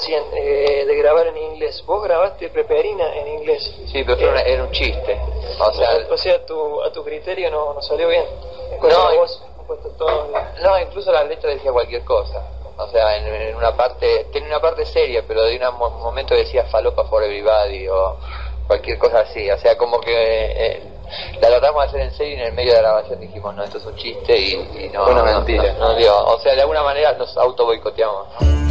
recién, de grabar en inglés. Vos grabaste Preperina en inglés. Sí, pero era un chiste. O sea, a tu criterio no salió bien. No, Vos has puesto todo bien. no, incluso la letra decía cualquier cosa. O sea, en una parte, tenía una parte seria, pero de un momento decía falopa for everybody o cualquier cosa así. O sea, como que la tratamos de hacer en serio y en el medio de la grabación dijimos, no, esto es un chiste y no. Una mentira. No, o sea, de alguna manera nos auto boicoteamos, ¿no?